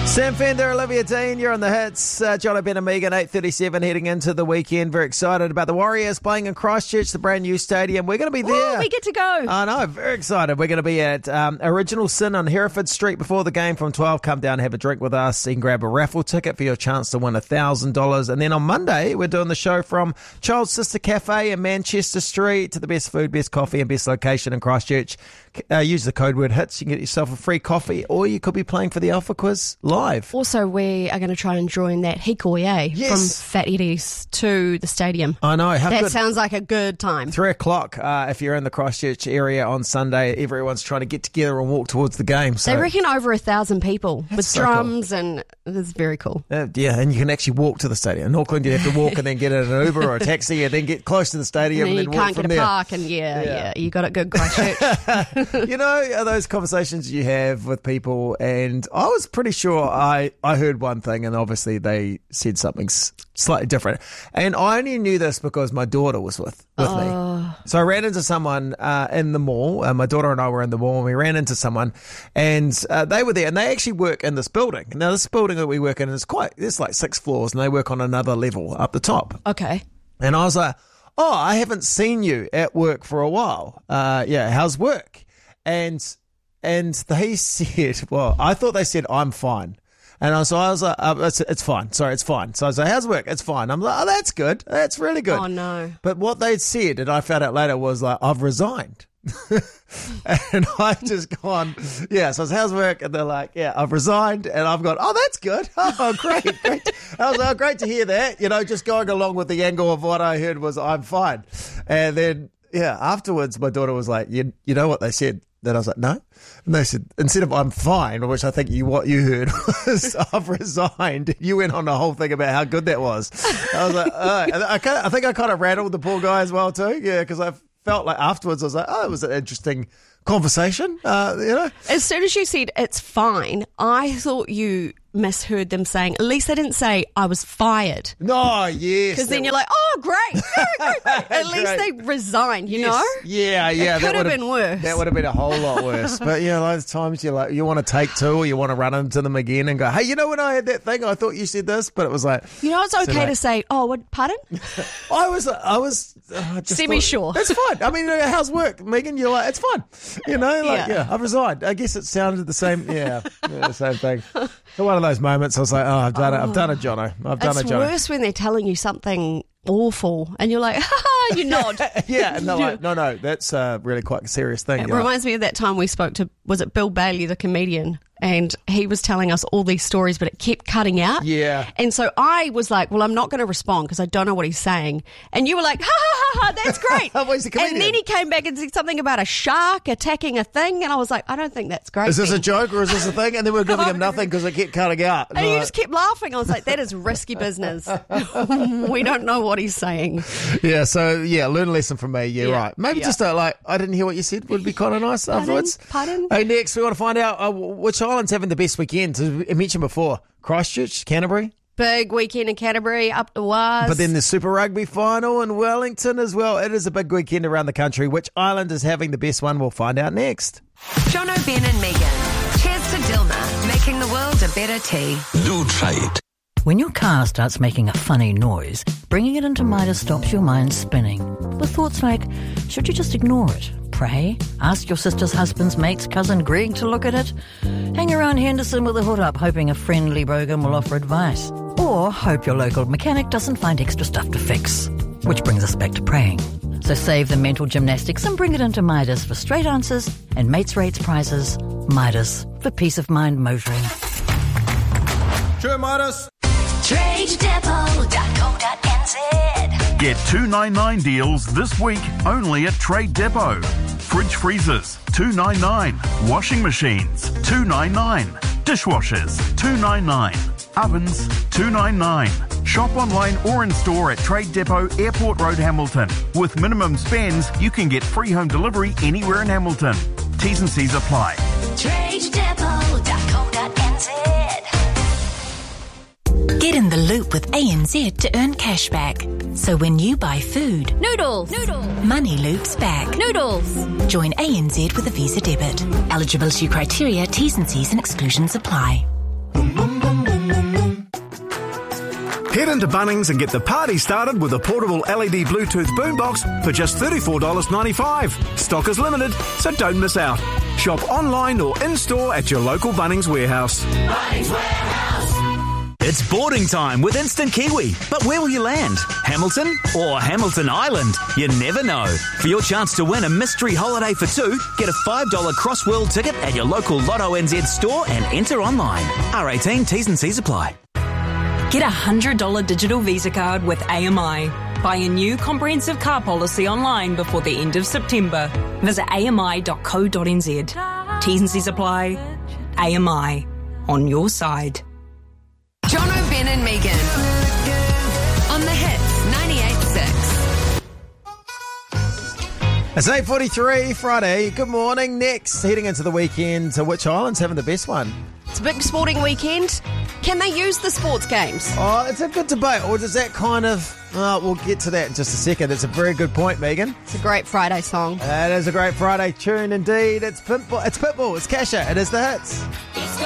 Sam Fender, Olivia Dean, you're on the hits. John Ben and Megan, 8:37, heading into the weekend. Very excited about the Warriors playing in Christchurch, the brand new stadium. We're going to be there. Oh, we get to go. I know, very excited. We're going to be at Original Sin on Hereford Street before the game from 12. Come down, have a drink with us. You can grab a raffle ticket for your chance to win $1,000. And then on Monday, we're doing the show from Child's Sister Cafe in Manchester Street to the best food, best coffee and best location in Christchurch. Use the code word HITS. You can get yourself a free coffee, or you could be playing for the Alpha Quiz live. Also, we are going to try and join that hikoye from Fat Eddie's to the stadium. I know. That good. sounds like a good time. 3 o'clock, if you're in the Christchurch area on Sunday, everyone's trying to get together and walk towards the game. So they reckon over 1,000 people with so drums, and it's very cool. Yeah, and you can actually walk to the stadium. In Auckland, you have to walk and then get in an Uber or a taxi and then get close to the stadium and then you walk can't from get a there. park, and you got it good, Christchurch. You know, those conversations you have with people, and I was pretty sure I heard one thing, and obviously they said something slightly different. And I only knew this because my daughter was with me. So I ran into someone in the mall. My daughter and I were in the mall, and we ran into someone, and they were there, and they actually work in this building. Now, this building that we work in is there's like 6 floors, and they work on another level up the top. Okay. And I was like, oh, I haven't seen you at work for a while. How's work? And they said, well, I thought they said, I'm fine. And I was like, it's fine. Sorry, it's fine. So I was like, how's work? It's fine. I'm like, oh, that's good. That's really good. Oh, no. But what they'd said, and I found out later, was like, I've resigned. And I just gone, yeah. So I was, how's work? And they're like, yeah, I've resigned. And I've gone, oh, that's good. Oh, great. I was like, oh, great to hear that. You know, just going along with the angle of what I heard was, I'm fine. And then, afterwards, my daughter was like, you know what they said? Then I was like, no. And they said, instead of I'm fine, which I think what you heard was I've resigned, you went on a whole thing about how good that was. I was like, I think I kind of rattled the poor guy as well too. Yeah, because I felt like afterwards I was like, oh, it was an interesting conversation, As soon as you said it's fine, I thought you misheard them saying, at least they didn't say I was fired. No, yes. Because then you're like, oh, great. At least they resigned, you know? Yeah. It could have been worse. That would have been a whole lot worse. But yeah, those times you want to take 2 or you want to run into them again and go, hey, you know when I had that thing, I thought you said this, but it was like, you know, it's okay to say, oh, what, pardon? I was just semi-sure. It's fine. I mean, how's work, Megan? You're like, it's fine. You know, I've resigned. I guess it sounded the same. Yeah, the same thing. So one of those moments, I was like, oh, I've done it, Jono. I've done it, Jono. It's worse when they're telling you something awful and you're like, you nod. Yeah, and they're like, no, that's really quite a serious thing. It reminds me of that time we spoke to, was it Bill Bailey, the comedian? And he was telling us all these stories, but it kept cutting out. Yeah. And so I was like, well, I'm not going to respond because I don't know what he's saying. And you were like, that's great. Well, he's a comedian. And then he came back and said something about a shark attacking a thing. And I was like, I don't think that's great. Is this a joke or is this a thing? And then we were giving him nothing because it kept cutting out. And you just kept laughing. I was like, that is risky business. We don't know what he's saying. Yeah, so, learn a lesson from me. Yeah, right. Maybe just I didn't hear what you said would be kind of nice afterwards. Pardon? Hey, next we want to find out which island's having the best weekend. As I mentioned before, Christchurch, Canterbury. Big weekend in Canterbury, up to Was. But then the Super Rugby final in Wellington as well. It is a big weekend around the country. Which island is having the best one? We'll find out next. Jono, Ben and Megan. Cheers to Dilma, making the world a better tea. Do try it. When your car starts making a funny noise, bringing it into Midas stops your mind spinning. With thoughts like, should you just ignore it? Pray? Ask your sister's husband's mate's cousin Greg to look at it? Hang around Henderson with a hood up hoping a friendly bogan will offer advice? Or hope your local mechanic doesn't find extra stuff to fix? Which brings us back to praying. So save the mental gymnastics and bring it into Midas for straight answers and mates rates prizes. Midas, for peace of mind motoring. Sure, Midas. TradeDepot.co.nz. Get $2.99 deals this week only at Trade Depot. Fridge freezers, $2.99. Washing machines, $2.99. Dishwashers, $2.99. Ovens, $2.99. Shop online or in store at Trade Depot, Airport Road, Hamilton. With minimum spends, you can get free home delivery anywhere in Hamilton. T's and C's apply. TradeDepot.co.nz. Get in the loop with ANZ to earn cash back. So when you buy food, Noodles. money loops back. Noodles. Join ANZ with a Visa debit. Eligibility criteria, T's and C's and exclusions apply. Head into Bunnings and get the party started with a portable LED Bluetooth boombox for just $34.95. Stock is limited, so don't miss out. Shop online or in-store at your local Bunnings warehouse. Bunnings Warehouse. It's boarding time with Instant Kiwi. But where will you land? Hamilton or Hamilton Island? You never know. For your chance to win a mystery holiday for two, get a $5 Cross-World ticket at your local Lotto NZ store and enter online. R18 T's and C's apply. Get a $100 digital Visa card with AMI. Buy a new comprehensive car policy online before the end of September. Visit ami.co.nz. T's and C's apply. AMI. On your side. Jono, Ben and Megan. On the Hits 98.6. It's 8:43 Friday. Good morning. Next, heading into the weekend. So which island's having the best one? It's a big sporting weekend. Can they use the sports games? Oh, it's a good debate. Or does that kind of... we'll get to that in just a second. It's a very good point, Megan. It's a great Friday song. It is a great Friday tune indeed. It's Pitbull. It's Pitbull. It's Kesha. It is the Hits.